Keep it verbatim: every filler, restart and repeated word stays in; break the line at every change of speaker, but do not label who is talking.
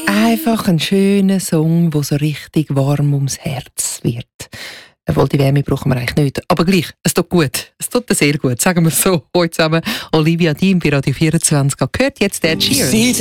Einfach ein schöner Song, der so richtig warm ums Herz wird. Obwohl, die Wärme brauchen wir eigentlich nicht. Aber gleich, es tut gut. Es tut sehr gut. Sagen wir es so. Heute zusammen Olivia Dean bei Radio vierundzwanzig. Gehört jetzt der Cheers.